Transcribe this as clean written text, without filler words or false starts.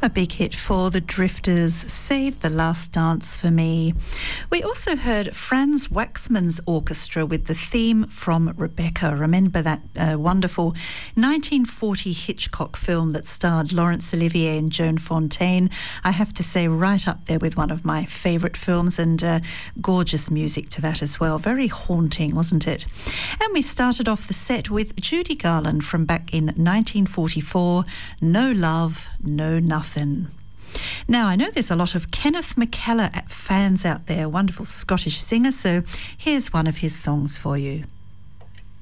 A big hit for the Drifters, Save the Last Dance for Me. We also heard Franz Waxman's orchestra with the theme from Rebecca. Remember that wonderful 1940 Hitchcock film that starred Laurence Olivier and Joan Fontaine? I have to say, right up there with one of my favourite films, and gorgeous music to that as well. Very haunting, wasn't it? And we started off the set with Judy Garland from back in 1944, No Love, No Nothing. Now, I know there's a lot of Kenneth McKellar fans out there, wonderful Scottish singer, so here's one of his songs for you.